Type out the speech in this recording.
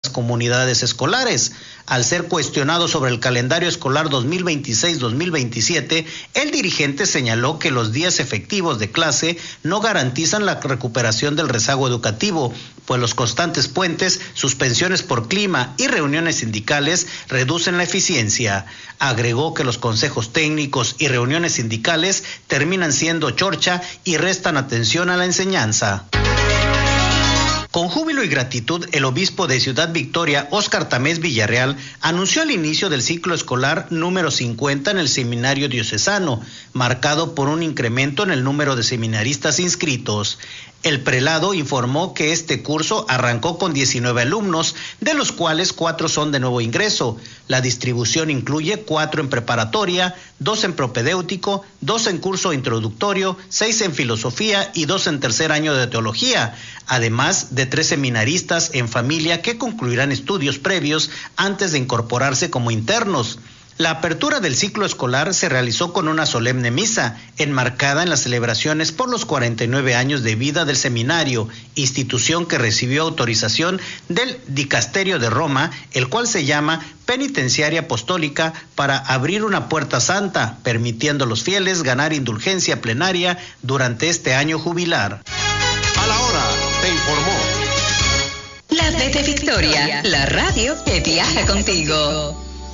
comunidades escolares. Al ser cuestionado sobre el calendario escolar 2026-2027, el dirigente señaló que los días efectivos de clase no garantizan la recuperación del rezago educativo, pues los constantes puentes, suspensiones por clima y reuniones sindicales reducen la eficiencia. Agregó que los consejos técnicos y reuniones sindicales terminan siendo chorcha y restan atención a la enseñanza. Con júbilo y gratitud, el obispo de Ciudad Victoria, Óscar Tamés Villarreal, anunció el inicio del ciclo escolar número 50 en el seminario diocesano, marcado por un incremento en el número de seminaristas inscritos. El prelado informó que este curso arrancó con 19 alumnos, de los cuales 4 son de nuevo ingreso. La distribución incluye 4 en preparatoria, 2 en propedéutico, 2 en curso introductorio, 6 en filosofía y 2 en tercer año de teología, además de 3 seminaristas en familia que concluirán estudios previos antes de incorporarse como internos. La apertura del ciclo escolar se realizó con una solemne misa, enmarcada en las celebraciones por los 49 años de vida del seminario, institución que recibió autorización del Dicasterio de Roma, el cual se llama Penitenciaria Apostólica, para abrir una puerta santa, permitiendo a los fieles ganar indulgencia plenaria durante este año jubilar. A la hora, te informó La de Victoria, la radio que viaja contigo.